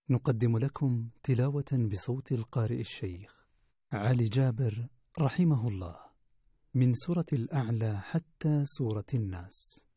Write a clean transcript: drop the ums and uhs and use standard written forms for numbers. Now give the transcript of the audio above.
نقدم لكم تلاوة بصوت القارئ الشيخ علي جابر رحمه الله من سورة الأعلى حتى سورة الناس.